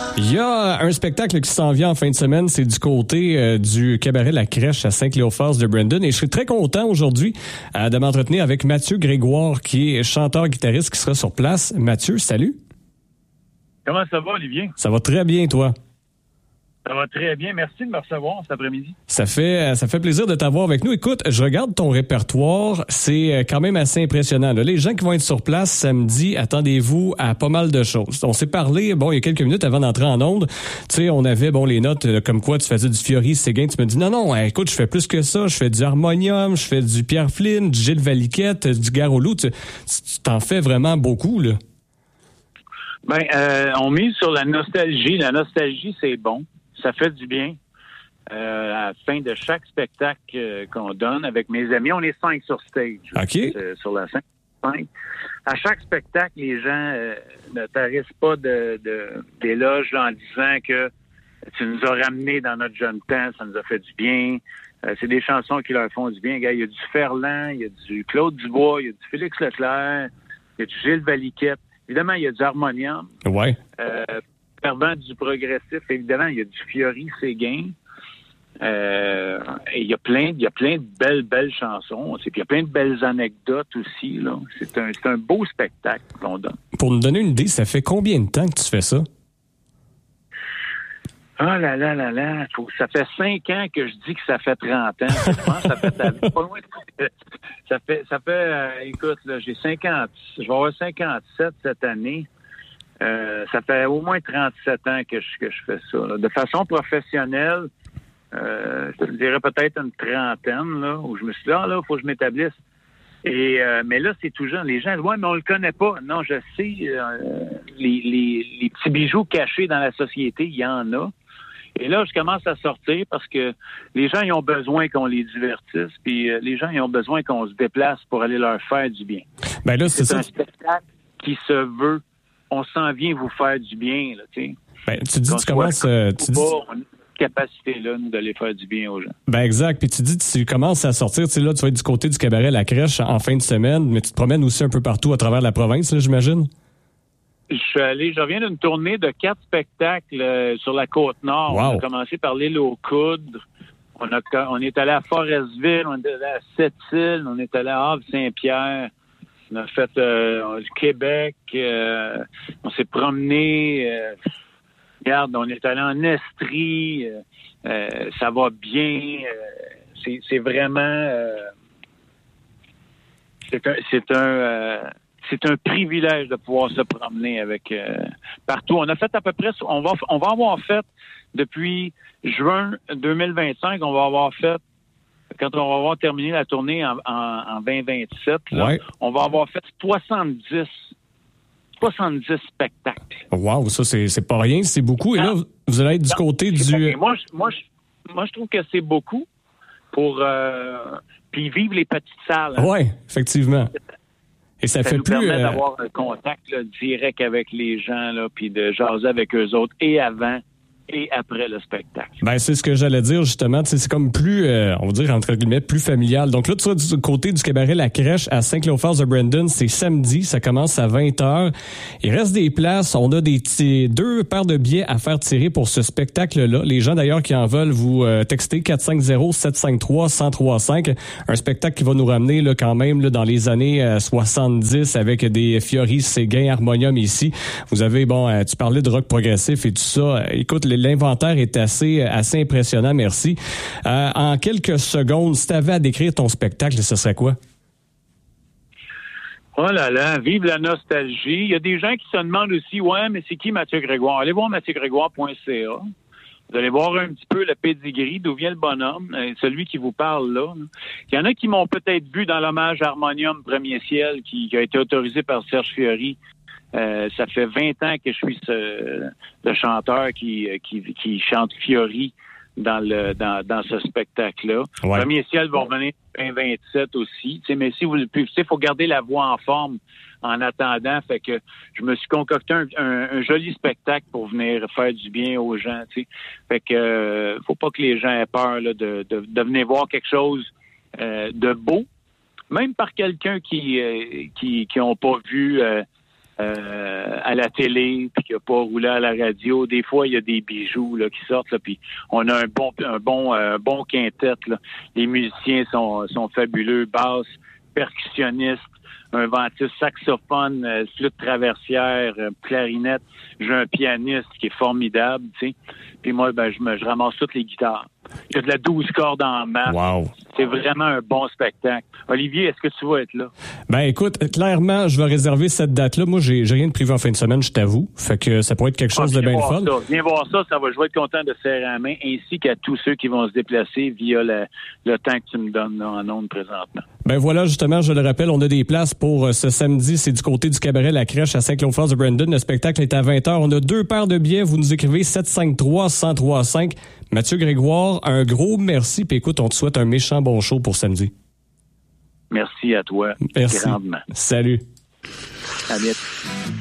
Il y a un spectacle qui s'en vient en fin de semaine, c'est du côté du cabaret La Crèche à Saint-Cléophas de Brandon. Et je suis très content aujourd'hui de m'entretenir avec Mathieu Grégoire, qui est chanteur-guitariste qui sera sur place. Mathieu, salut. Comment ça va, Olivier? Ça va très bien, toi? Ça va très bien. Merci de me recevoir cet après-midi. Ça fait plaisir de t'avoir avec nous. Écoute, je regarde ton répertoire. C'est quand même assez impressionnant. Là, les gens qui vont être sur place samedi, attendez-vous à pas mal de choses. On s'est parlé, il y a quelques minutes avant d'entrer en onde. Tu sais, on avait, les notes comme quoi tu faisais du Fiori, Séguin. Tu me dis, non, écoute, je fais plus que ça. Je fais du harmonium, je fais du Pierre Flynn, du Gilles Valiquette, du Garolou. Tu t'en fais vraiment beaucoup, là. On mise sur la nostalgie. La nostalgie, c'est bon. Ça fait du bien. À la fin de chaque spectacle qu'on donne avec mes amis, on est 5 sur stage. OK. Sur la scène. 5. À chaque spectacle, les gens ne tarissent pas d'éloges en disant que tu nous as ramenés dans notre jeune temps, ça nous a fait du bien. C'est des chansons qui leur font du bien. Il y a du Ferland, il y a du Claude Dubois, il y a du Félix Leclerc, il y a du Gilles Valiquette. Évidemment, il y a du harmonium. Ouais. Perdant du progressif, évidemment, il y a du Fiori, Séguin. Et il y a plein de belles chansons. Puis il y a plein de belles anecdotes aussi, là. C'est un beau spectacle qu'on donne. Pour nous donner une idée, ça fait combien de temps que tu fais ça? Ah là. Ça fait 5 ans que je dis que ça fait 30 ans. Je pense que ça fait pas loin. Ça fait écoute, là, j'ai 50. Je vais avoir 57 cette année. Ça fait au moins 37 ans que je fais ça. Là. De façon professionnelle, je te dirais peut-être une trentaine, là, où je me suis dit, il faut que je m'établisse. Mais là, c'est tout jeune. Les gens, mais on le connaît pas. Non, je sais, les petits bijoux cachés dans la société, il y en a. Et là, je commence à sortir parce que les gens, ils ont besoin qu'on les divertisse, puis les gens, ils ont besoin qu'on se déplace pour aller leur faire du bien. Ben là, c'est un spectacle qui se veut. On s'en vient vous faire du bien, là, tu sais. Ben, tu dis, tu commences... on a cette capacité-là, nous, de les faire du bien aux gens. Ben, exact. Puis tu dis, tu commences à sortir, tu sais, là, tu vas être du côté du cabaret La Crèche en fin de semaine, mais tu te promènes aussi un peu partout à travers la province, là, j'imagine? Je reviens d'une tournée de 4 spectacles sur la Côte-Nord. Wow. On a commencé par l'île aux Coudres. On est allé à Forestville, on est allé à Sept-Îles, on est allé à Havre-Saint-Pierre. On a fait du Québec, on s'est promené, regarde, on est allé en Estrie, ça va bien, c'est vraiment, c'est un privilège de pouvoir se promener avec partout. On a fait à peu près, on va avoir fait depuis juin 2025, on va avoir fait. Quand on va avoir terminé la tournée en 2027, là, ouais. On va avoir fait 70 spectacles. Wow, ça, c'est pas rien, c'est beaucoup. Et là, vous allez être du côté du... Moi, je trouve que c'est beaucoup pour... puis vivre les petites salles. Hein. Oui, effectivement. Et ça fait nous plus... permet d'avoir un contact là, direct avec les gens, là, puis de jaser avec eux autres, et avant et après le spectacle. Ben, c'est ce que j'allais dire, justement. C'est comme plus, on va dire, entre guillemets, plus familial. Donc là, tu seras du côté du cabaret La Crèche à Saint-Cléophas de Brandon. C'est samedi. Ça commence à 20h. Il reste des places. On a 2 paires de billets à faire tirer pour ce spectacle-là. Les gens, d'ailleurs, qui en veulent, vous textez 450-753-1035. Un spectacle qui va nous ramener, là, quand même, là, dans les années 70 avec des Fiori, Séguin, harmonium ici. Vous avez, tu parlais de rock progressif et tout ça. Écoute, l'inventaire est assez impressionnant, merci. En quelques secondes, si tu avais à décrire ton spectacle, ce serait quoi? Oh là là, vive la nostalgie. Il y a des gens qui se demandent aussi, mais c'est qui Mathieu Grégoire? Allez voir mathieuGrégoire.ca. Vous allez voir un petit peu le pédigree, d'où vient le bonhomme, celui qui vous parle là. Il y en a qui m'ont peut-être vu dans l'hommage Harmonium Premier Ciel qui a été autorisé par Serge Fiori. Ça fait 20 ans que je suis le chanteur qui chante Fiori dans ce spectacle-là. Ouais. Premier Ciel va revenir en 2027 aussi. Mais si vous le il faut garder la voix en forme en attendant. Fait que je me suis concocté un joli spectacle pour venir faire du bien aux gens. T'sais. Fait que faut pas que les gens aient peur là, de venir voir quelque chose de beau, même par quelqu'un qui ont pas vu à la télé, puis qui n'a pas roulé à la radio. Des fois, il y a des bijoux là, qui sortent, là, puis on a un bon quintet. Là. Les musiciens sont fabuleux, basse, percussionniste, un ventiste, saxophone, flûte traversière, clarinette. J'ai un pianiste qui est formidable, tu sais. Puis moi, je ramasse toutes les guitares. Il y a de la 12 cordes en masse. Wow. C'est vraiment un bon spectacle. Olivier, est-ce que tu vas être là? Ben écoute, clairement, je vais réserver cette date-là. Moi, j'ai rien de prévu en fin de semaine, je t'avoue. Fait que ça pourrait être quelque chose de bien fun. Viens voir ça, je vais être content de serrer la main, ainsi qu'à tous ceux qui vont se déplacer via le temps que tu me donnes là, en ondes présentement. Ben voilà, justement, je le rappelle, on a des places pour ce samedi. C'est du côté du cabaret La Crèche à Saint-Claude-France-de-Brandon. Le spectacle est à 20h. On a 2 paires de billets. Vous nous écrivez 753-1035. Mathieu Grégoire, un gros merci. Puis écoute, on te souhaite un méchant bon show pour samedi. Merci à toi. Merci. Grandement. Salut. À bientôt.